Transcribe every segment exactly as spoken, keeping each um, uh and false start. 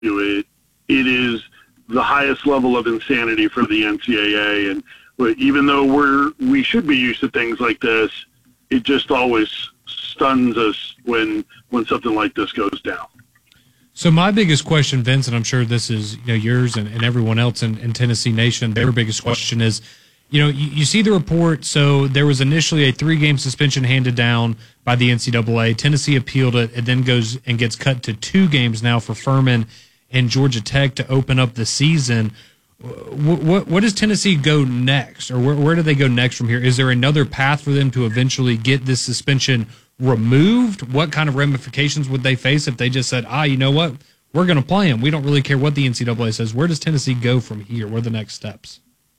do it, it is the highest level of insanity for the N C double A. And even though we're we should be used to things like this, it just always stuns us when when something like this goes down. So my biggest question, Vince, and I'm sure this is you know yours and, and everyone else in, in Tennessee Nation, their biggest question is, you know, you, you see the report. So there was initially a three-game suspension handed down by the N C double A. Tennessee appealed it. It then goes and gets cut to two games now for Furman and Georgia Tech to open up the season. What, what, what does Tennessee go next, or where, where do they go next from here? Is there another path for them to eventually get this suspension removed? What kind of ramifications would they face if they just said, ah, you know what, we're going to play them. We don't really care what the N C double A says. Where does Tennessee go from here? What are the next steps?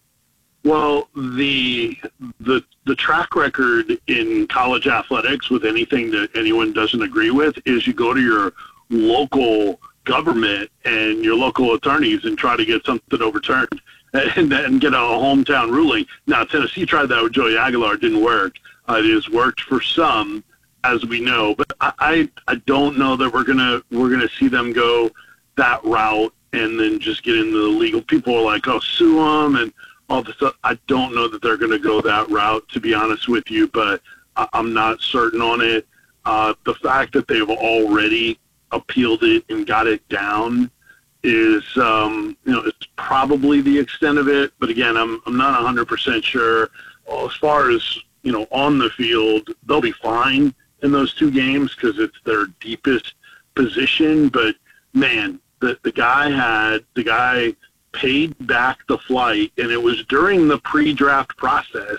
Well, the the the track record in college athletics with anything that anyone doesn't agree with is you go to your local government and your local attorneys and try to get something overturned and then get a hometown ruling. Now, Tennessee tried that with Joey Aguilar. It didn't work. Uh, it has worked for some, as we know, but I, I, I don't know that we're gonna we're gonna see them go that route and then just get into the legal. People are like, oh, sue them and all this stuff. I don't know that they're gonna go that route, to be honest with you, but I, I'm not certain on it. Uh, the fact that they've already appealed it and got it down is, um, you know, it's probably the extent of it. But again, I'm I'm not one hundred percent sure. Well, as far as, you know, on the field, they'll be fine in those two games because it's their deepest position. But man, the the guy had the guy paid back the flight, and it was during the pre-draft process.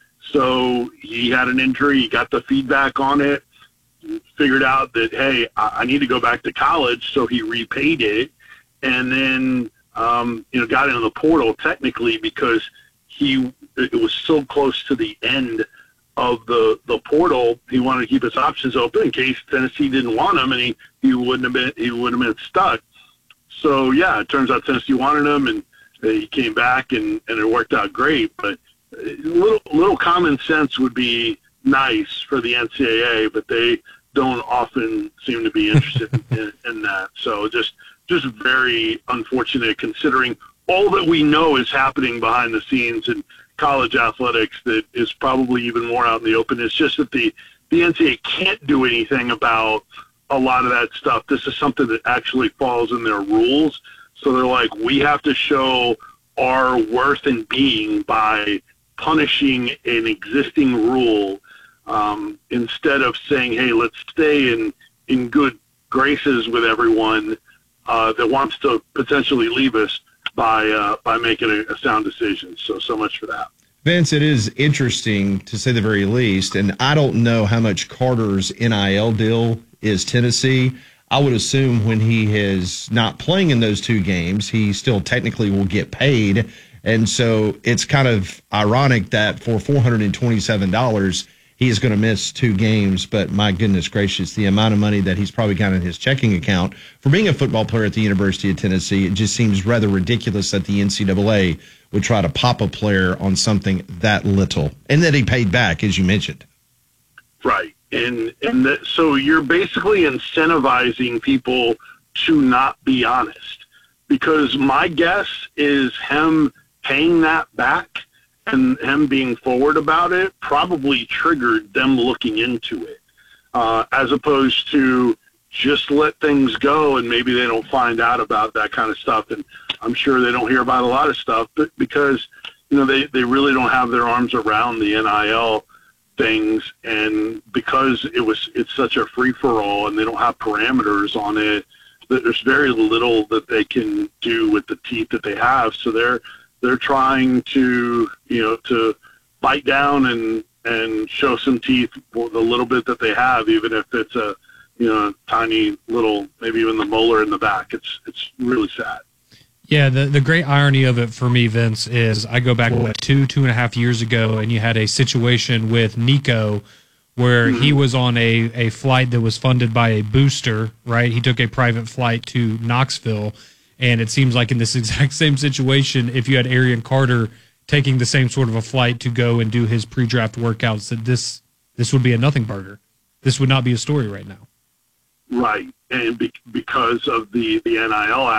So he had an injury. He got the feedback on it. Figured out that, hey, I need to go back to college, so he repaid it, and then um, you know got into the portal technically because he it was so close to the end of the the portal. He wanted to keep his options open in case Tennessee didn't want him, and he, he wouldn't have been he wouldn't have been stuck. So yeah, it turns out Tennessee wanted him, and he came back, and, and it worked out great. But a little little common sense would be nice for the N C double A, but they don't often seem to be interested in, in that. So just just very unfortunate considering all that we know is happening behind the scenes in college athletics that is probably even more out in the open. It's just that the, the N C double A can't do anything about a lot of that stuff. This is something that actually falls in their rules. So they're like, we have to show our worth in being by punishing an existing rule um, instead of saying, hey, let's stay in, in good graces with everyone uh, that wants to potentially leave us by uh, by making a, a sound decision. So, so much for that. Vince, it is interesting to say the very least, and I don't know how much Carter's N I L deal is Tennessee. I would assume when he is not playing in those two games, he still technically will get paid. And so it's kind of ironic that for four hundred twenty-seven dollars, he is going to miss two games. But my goodness gracious, the amount of money that he's probably got in his checking account for being a football player at the University of Tennessee, it just seems rather ridiculous that the N C double A would try to pop a player on something that little, and that he paid back, as you mentioned. Right. And and that, so you're basically incentivizing people to not be honest, because my guess is him paying that back and him being forward about it probably triggered them looking into it, uh, as opposed to just let things go and maybe they don't find out about that kind of stuff. And I'm sure they don't hear about a lot of stuff, but because, you know, they, they really don't have their arms around the N I L things, and because it was it's such a free-for-all and they don't have parameters on it, that there's very little that they can do with the teeth that they have. So they're they're trying to, you know, to bite down and and show some teeth for the little bit that they have, even if it's a, you know, tiny little, maybe even the molar in the back. It's it's really sad. Yeah, the, the great irony of it for me, Vince, is I go back what, two, two and a half years ago, and you had a situation with Nico where mm-hmm. he was on a, a flight that was funded by a booster, right? He took a private flight to Knoxville, and it seems like in this exact same situation, if you had Arian Carter taking the same sort of a flight to go and do his pre-draft workouts, that this this would be a nothing burger. This would not be a story right now. Right. And be, because of the, the N I L